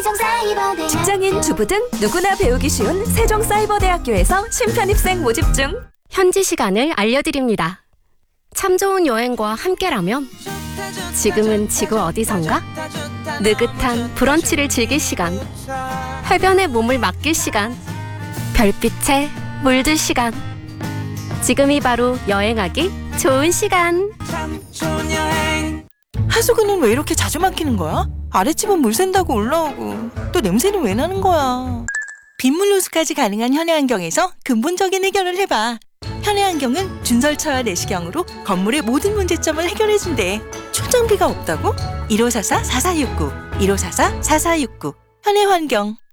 세종사이버대학교. 직장인, 주부 등 누구나 배우기 쉬운 세종사이버대학교에서 신편입생 모집 중. 현지 시간을 알려드립니다. 참 좋은 여행과 함께라면 지금은 지구 어디선가? 느긋한 브런치를 즐길 시간, 해변에 몸을 맡길 시간, 별빛에 물들 시간. 지금이 바로 여행하기 좋은 시간. 하수구는 왜 이렇게 자주 막히는 거야? 아랫집은 물 샌다고 올라오고 또 냄새는 왜 나는 거야? 빗물 호수까지 가능한 현해환경에서 근본적인 해결을 해봐. 현해환경은 준설차와 내시경으로 건물의 모든 문제점을 해결해준대. 초장비가 없다고? 1544-4469 1544-4469 현해환경.